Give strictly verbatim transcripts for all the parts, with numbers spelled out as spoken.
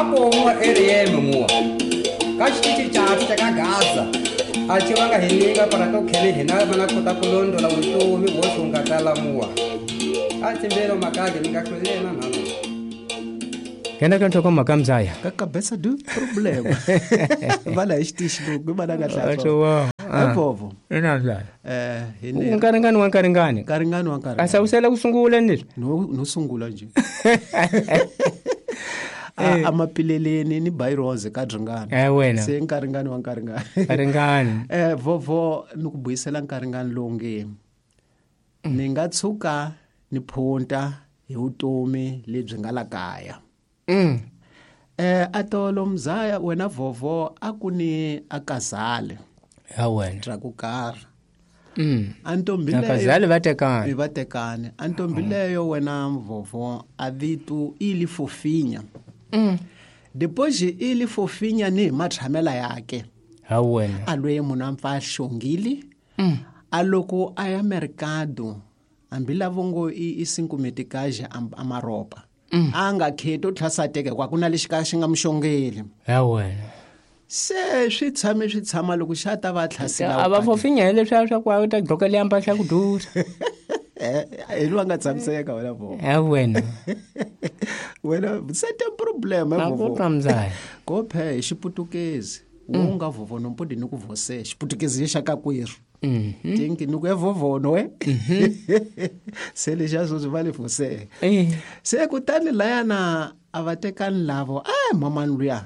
Akomo eriyeme muwa. Kashiti chati chakagaza. Achivanga hininga para tokhele hina bana kota kulondola vutomi bwo ngatala muwa. Achimbero makage ningakhwelena nalo. Kena kanto kwa makamzaya. Kakabesa du problem. Bala ishtishi loku bana gatla. Acho wa. Epovo. Inadla. Eh, hine. Unkaringani wankaringani. Karingani wankaringani. Asa usela kusungula nini? No no sungula nje. Amapileleni ni bayirose kadringani. Eh wena. Se nkaringani wankaringani. Karingani. Eh vovo nikubuyisela nkaringani longe. Ningatsuka ni phunta hi utomi lebyi nga la kaya. Mm. Eh atolo mzaya wena vovo akuni akazale. Ya wena. Drakukara. Mm. Antombileyo. Akazale batekana. Batekane. Antombileyo wena vovo avitu ili fofinya. Mm. Depois ili fofinya ni mathamela yake. Ya wena. Alwe munamfa shongili. Mm. Aloko aya mercado. Ambila vongo i cinco meticage amaropa. Mm. Anga kheto tlhasateke kwa kuna lexika xi nga muxongeli. Ya wena. Se swi tshame swi tshama loko xata va tlhasela. Aba fofinya leswa swa kwa ta gqoka le amba sha kudura. Eh elo anga tshamiseka wena vo. Ya wena. Wena sete problem vo. Akotamzaya. Go phe xiputukezi. Unga vovo nompodi ni ku vose xiputukezi xa ka kweru. Mhm. Tinki ni ku vovono we. Se le jazo zvale vose. Eh. Se kutani layana avatekani lavo ah mamani luya.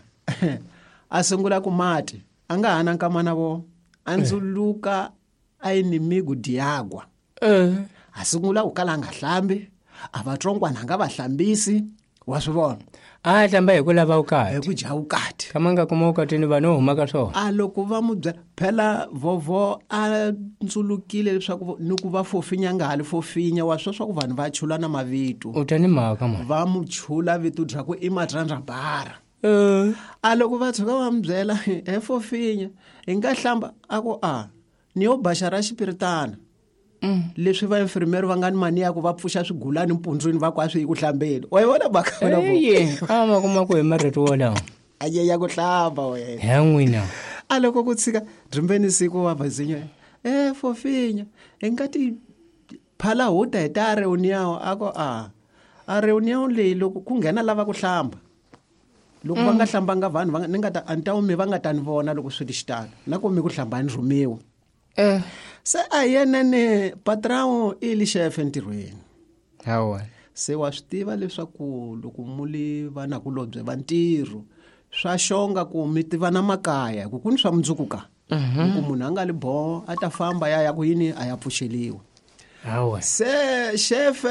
Asungula ku mati anga hana nkamana vo anzuluka ayinimigu diagwa. Eh. Asungula ukala nga hlambi avatrongwa nanga vahlambisi waswivona. Ah hlamba hi ku lava ukati. Hi ku dya ukati. Kamanga kuma ukatini vano huma ka swona. A loko va mu byela phela vovo a nsulukile leswaku ni ku va fofinya nga hali fofinya wa swo swa ku vanhu va chula na mavito. Utani mhaka mama. Va mu chula vito dya ku i matrandra bara. Eh. A loko va tshuka va mu byela he fofinya hi nga hlamba a ku a ni yo bashara xipiritana. Mm. Leswi va infirmeri va nga ni mani ya ku va pfuxa swigulani mpundzwini va kwa swi hi ku hlambeni. Wa yona baka wena vo. Eh, kama kuma ku hi marito wala. Aye ya ku hlamba wena. Ya n'wina. A loko ku tshika drimbeni siku wa vazinya. Eh fofinya engati phala hota hi ta reunion ako a a reunion leyi loko ku nghena lava ku hlamba. Loko va nga hlambanga vanhu va ni nga ta antawumi va nga ta ni vona loko swi xitana. Na ku mi ku hlamba ni rhumiwa. Eh. Se a yena ne patrão ili chef entirweni. Hawa. Se wa swi tiva leswaku loko muli vana kulobye va ntirho swa xonga ku mi tiva na makaya ku kuni swa mundzuku ka. Loko munhu a nga li boho a ta famba ya ya ku yini a ya pfuxeliwa. Hawa. Se chef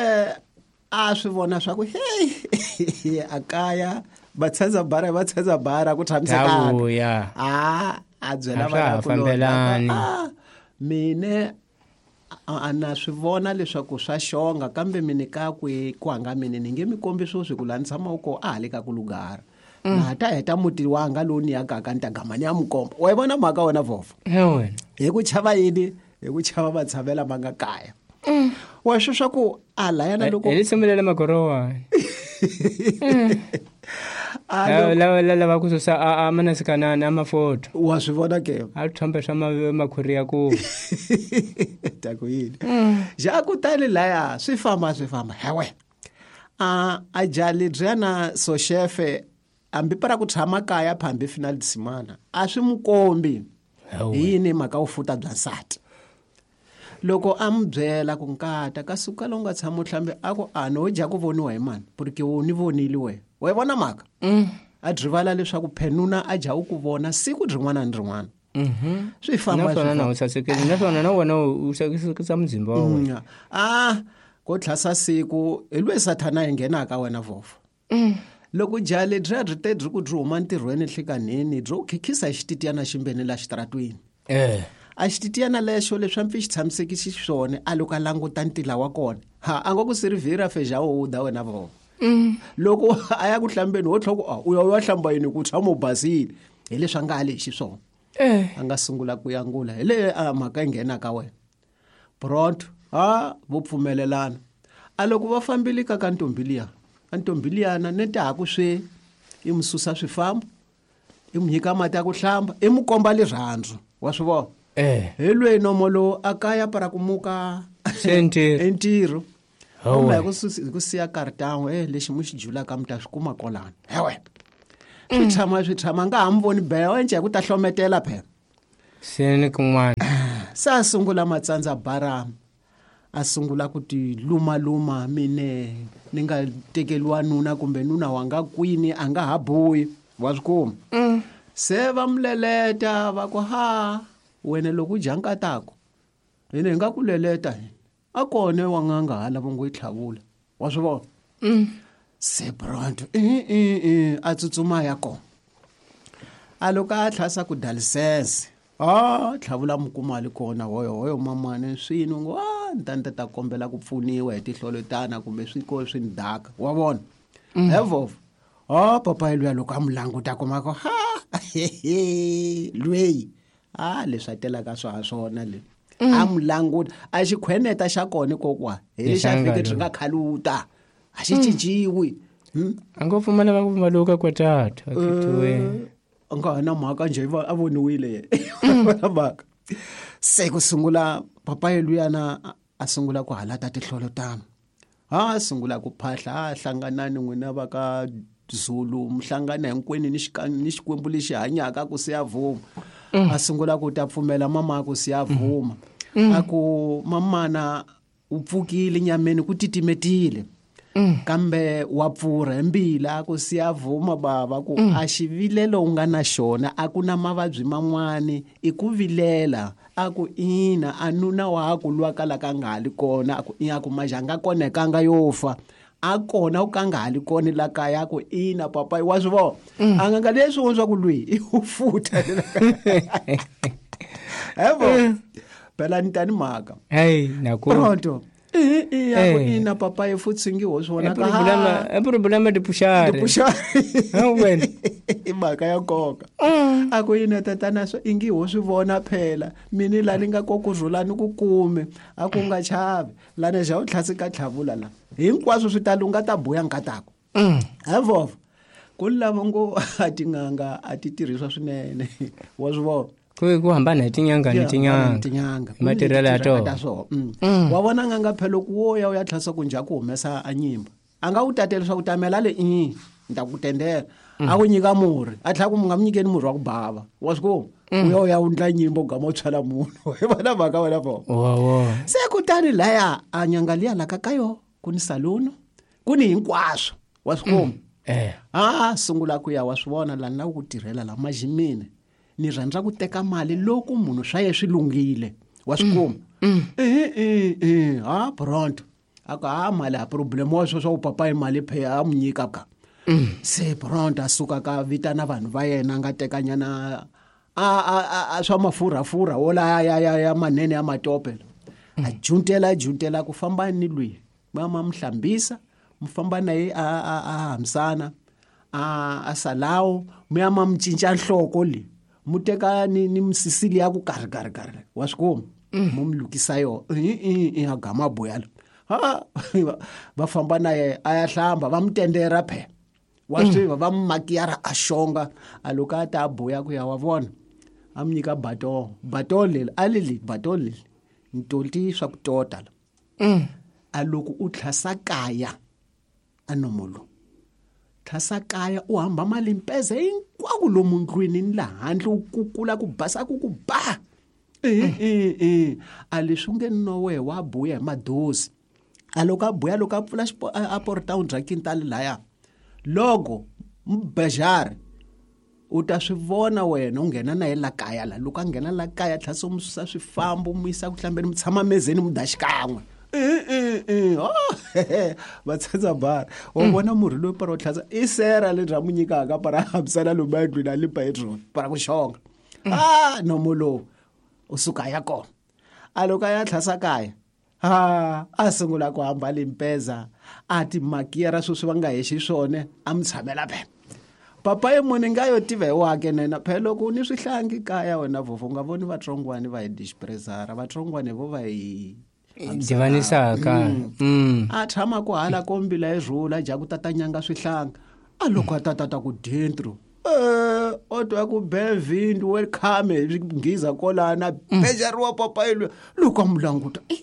a swi vona swa ku hey akaya va tsheza bara va tsheza bara ku tshamiseka. Hawa ya. Ah a byela va fambelani. Ah mine ana swi vona leswaku swa xonga kambe mine ka ku ku hanga mine ni nge mi kombi swo swi ku lanisa mawoko a hale ka ku lugara. Na ta heta muti wanga loni ya ka ka ntagamani ya mukombo. Wa vona mhaka wena vovo. Hawa. Hi ku chava yini hi ku chava va tshavela manga kaya. Wa swi swa ku a la yana loko Eli simulela magorowa. Ah la la la ku sa a mana sikana na mafoto. Wa swi vona ke. A thombe swa makhuri ya ku. Ta ku yini. Ja ku tani laya swi famba swi famba. Hawe. A a jali byana so chef ambi para ku tshama kaya phambi final disimana. A swi mukombi. Yini maka u futa bya nsati. Loko am byela ku nkata ka suka lo nga tshama hlambe ako a no ja ku voniwa hi mani porque u ni vonile we. Wa vona maka? Mm. A drivala leswaku phenuna a ja u ku vona siku rin'wana na rin'wana. Mhm. Swi famba swi na usasekeli na swona na wona usasekisa muzimba wa wena. Ah ko tlhasa siku elwe sathana ingena ka wena vovo. Mm. Loko jale dra rite dri ku dri huma ntirhweni hlikaneni dro khikhisa xititiyana ximbeni la xitratwini. Eh. A xititiyana lexo leswi mpfi xi tshamisekisi xiswone a loko a languta ntila wa kona ha a ngo ku sirivhira feja wo da wena vo. Mm. Loko a ya ku hlambeni wo tlhoko a u ya wa hlamba yini ku tshama basile hi leswi a nga hali hi xiswona. Eh. A nga sungula ku yangula hi le a mhaka nghena ka wena. Pronto ha vo pfumelelana. A loko va fambile ka ka ntombiliya a ntombiliyana ne ta ha ku swe i n'wi susa swifambo i n'wi nyika mati ya ku hlamba i n'wi komba rirhandzu wa swi vona eh hi lweyi nomo lowu a kaya para ku muka Sentirho. entirho Hawe. kumbe hi ku susi- hi ku siya karitan'we eh lexi mu xi julaka mi ta swi kuma kwalano hewe swi tshama swi tshama nga ha mi voni beya wence hi ku ta hlometela phela seni kun'wana se a sungula matsandza bara a sungula ku ti lumaluma mine ni nga tekeliwa nuna kumbe nuna wanga kwini a nga ha boyi wa swi kuma se va muleleta va ku ha wena loko u dya nkatako hina hi nga ku leleta hina a kone wanganga hala vo ngo yi tlhavula wa swi vona se pronto i- i- i, a tsutsuma ya kona a loko a tlhasa ku dya lisense a tlhavula mukumali kona hoyo hoyo mamane swini ngo a ni ta ni ta ta kombela ku pfuniwa hi tihlolotana kumbe swi ko swi ni daka wa vona hevovo a papa luya loko a mu languta kuma ko ha lweyi a leswi a telaka swa ha swona le a mu languta a xikhweneta xa kona kokwa hi lexi a Lexi a nga fike swi nga khaluta a xi cinciwi Hmm? a ngo pfumala va ku pfumaluka kwatata akitiwe a nga ha na mhaka njhe va- a voniwile yena mhaka se ku sungula papa yeluyana a- a sungula ku halata tihlolotana a sungula ku phahla a hlanganani n'wina va ka Zulu mihlangana hinkwenu ni xika- ni xikwembu lexi hanyaka ku siya vuma a sungula ku ta pfumela mama ku siya vuma a ku mamana u pfukile nyameni ku titimetile kambe wa pfurha hi mbila ku siya vuma bava ku a xivilelo u nga na xona a ku na mavabyi man'wani i ku vilela a ku ina a nuna wakho luwa kalaka nga hali kona a ku i a ku maja a nga konekanga yo fa a kona u ka nga hali kona la kaya ku ina papa wa swi vona a nga nga leswi wontswa ku lwi i u futa hevo phela ni tani mhaka hayi naku pronto i i a ku Eh. ina papa ye futsi ngi ho swona ka eproblema eproblema di puxare puxa wena i mhaka ya nkoka a ku yini tatana swo i ngi ho swi vona phela mini la ni nga kokuzula ni ku kume a ku nga chavi lana ja u tlhasi ka tlhavula la hinkwaswo swi ta lunga ta boya nkatako hevovo ku lava ngo a tin'anga a ti tirhiswa swinene wa swi vona ku ku hambana hi tinyanga ni tinyanga tinyanga Hi matirhelo ya tona. tona wa vona nga nga phela ku wo ya u ya tlhasa ku njha ku humesa a nyimba a nga wu tatela swa ku tamela le i ni ta ku tendela a ku nyika murhi a tlhela ku mu nga mu nyikeni murhi wa ku bava wa swi kuma u ya u ya u ndla nyimba u gama u tshwela munhu hi vona mhaka wena vo wawo se kutani laya a nyanga liya laka ka yo ku ni saluno ku ni hinkwaswo wa swi kuma eh a sungula ku ya wa swi vona lani na ku tirhela la majimini ni rhandza ku teka mali loko munhu swa ye swi lunghile wa swi kuma eh eh eh ha pronto aka ha mali a problem wa swo swa papa i mali phe a mu nyika ka se pronto a suka ka vitana vanhu va yena nga tekanyana a a a- a swa mafurha furha wola ya ya ya manene ya matope a juntela juntela ku famba ni lwi mama mhlambisa mfamba na ye a a a hamsana a a salawo muyama mcinca nhloko le muteka ni ni msisili ya ku karhi karhi karhi wa swi kuma mu mu lukisa yo i i i a gama boyala ha va famba na ye a ya hlamba va mu tendera phe wa swi va va mu makiyara a xonga a loko a ta boya ku ya wa vona a mu nyika bato bato leli a leli bato leli ntolti swa ku tota la a loko u tlhasa kaya a nomolo tlhasa kaya u hamba malimpeze hinkwako lomu ndlwini ni laha handle u kukula ku basa ku ku ba eh eh eh a leswi nge no we wa buya hi madozi a loko a buya loko a pfula xipo- a a portown bya kintali laya loko mbejari u ta swi vona wena u nghena na ye la kaya la loko a nghena la kaya tlhasa u mi susa swifambo mu yisa ku hlambeni mi tshama mezeni mu da xikan'we Eh, eh, eh, oh, va tshatsa bara wa vona murhi loyi para u tlhasa i sera lebyi a mu nyikaka para hambisana lomu endlwini a lipa hi byona para ku xonga a nomo lowu u suka ya kona a loko a ya tlhasa kaya ha a sungula ku hamba limpeza a timakiyara sweswi va nga hexi swone a mi tshamela phela papa ye munhu nga yo tiva hi wake nena phela loko ni swihlangi kaya wena vovo u nga voni vatsongwani va hi dixpresara vatsongwani vo va hi divanisaka mm a tshama ku hala kombila hi rhula ja ku tatanyanga swihlanga aloko atatata ku dentro eh odwa ku Benvin welcome ngiza kolana bejariwa papayi loko amlanguta eh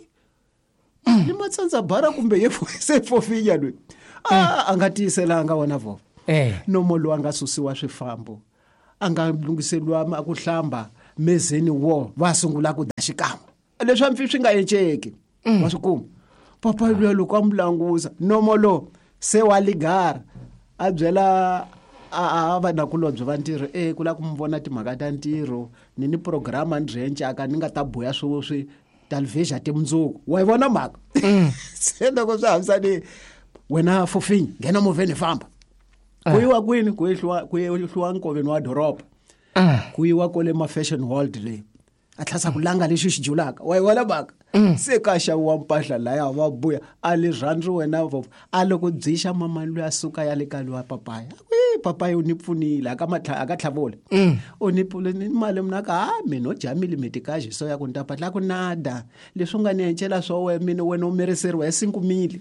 ni matsandza bara kumbe yefose fofinya lwe ah angatiselanga wona vo eh nomolo anga susiwa swifambo anga lungiselwa akuhlamba mezeni wo vasungula ku dashikama leswa mfi swi nga enceki wasukuma papa lwa loko amlanguza nomolo se waligara a byela a va na kulobye va ntirho eh kula ku mvona timhaka ta ntirho ni ni programa ndrenche aka ni nga ta boya swo swi television timundzuku wa ivona mhaka se loko swi hambisani wena fofinyi nghena moveni famba kuyiwa kwini kuyihlwa kuyihlwa nkoveni wa doroba kuyiwa kole ma fashion world le atlhasa kulanga lexi xi julaka wa ivona mhaka se ka xaviwa mpahla laya va buya a le rhandzi wena vo a loko dzisha mama loyi a suka ya le kaliwa papaya wi papaya u ni pfunile aka matlha aka tlhavole u ni pfule ni mali mina ka ha mina o jamile metikaje so ya ku nta patla ku nada leswi nga ni encela swo we mina wena u mereseriwa hi cinco mil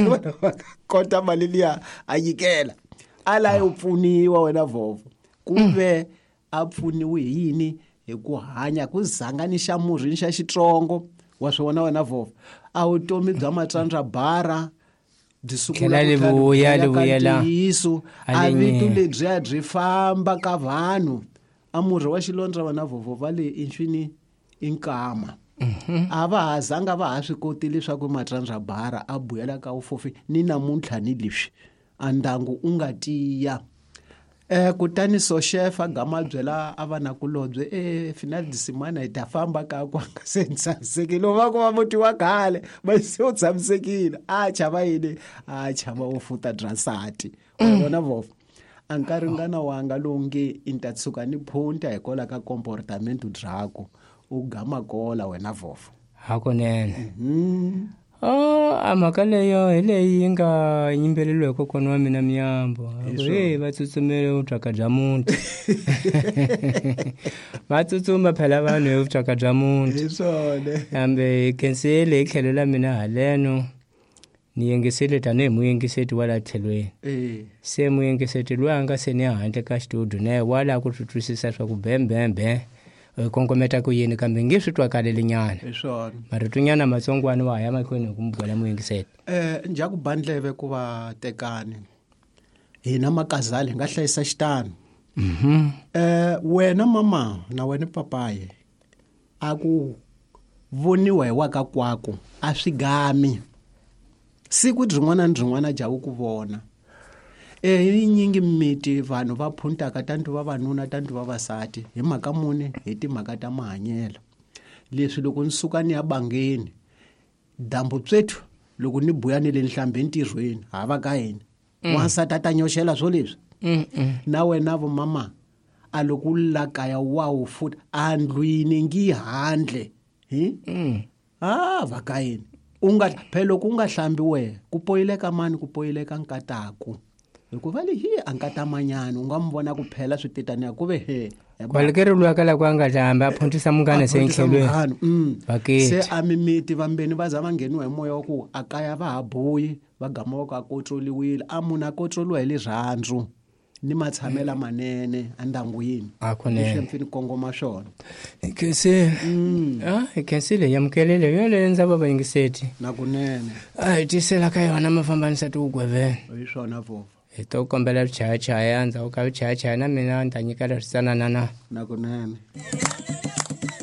kota mali liya a yikela ala u pfuniwa wena vovo kumbe a pfuniwe yini hi ku hanya ku zangani xa murhi xa xitrongo wa swona wena vovo a vutomi bya matsandza bara disukula levuya levuya la Yesu a vitu lebyi a byi famba ka vanhu a murhi wa xilondza wena vovo va le inxwini inkama a va hazanga va ha swi koti leswaku matsandza bara a buyela ka ufofi ni namuntlha ni leswi a ndangu u nga tiya eh kutani so chef agama byela avana kulobye eh final disimana ita famba ka kwa sensasekile va ku va muti wa khale ba se u tshamisekile a chava yini a chava u futa drasati wona vof ankaringana wanga longe intatsuka ni phunta hikola ka comportament drako u gama kola wena vof hakonene mhm oh amaka leyo leyi nga yimbelelwe kokona wa mina miyambo hey vatsutsumele uthaka bya munti vatsutsuma phela vanhu uthaka bya munti isone ambe kensele ikhelela mina haleno niyengisele tane muyengiseti wala thelweni eh se muyengiseti lwanga se ni handle ka studio ne wala ku tutwisisa swa ku bembembe kongometa ku yini kambe ngiswi twakale nyana isone mara tunyana matsongwane wa ya makhweni kumbula muyengiseti eh njaku bandleve ku va tekani hina makazali nga hlayisa xitano mhm eh wena mama na wena papaye aku voniwa hi waka kwako a swigami siku dzin'wana na dzin'wana jawu ku vona eh yinyingi miti vanhu va phuntaka tantu vavanuna tantu vavasati hi mhaka mune hi timhaka ta mahanyelo leswi loko nsuka ni ya bangeni dambu tsethu loko ni buya ni le nhlambeni ntirhweni hava ka yini wansati ta nyoxela swo leswi na wena vo mama a loko la kaya wa u futa andlwini ngi handle hi ah va ka yini unga phela ku nga hlambiwe ku poyileka mani ku poyileka nkataku hikuva lehi ankatamanyana unga mbona ku phela swititani ku ve he kwalekerilwa kala kwanga jamba phuntisa mungana senkhelwe baketi se amimiti vambeni va za va ngeniwa hi moya ku akaya va ha boyi va gama ka kotroliwile amuna kotroliwa hi le rhandzu ni matshamela manene andangwini akhone mfini kongoma swona kese ah kensile yamkelele yole nza baba ingiseti nakunene ai tisela ka yona mafambanisa tu gweve yisona vovo eto kombela chacha yanza uka chacha na mina ndanyika risana nana nakunene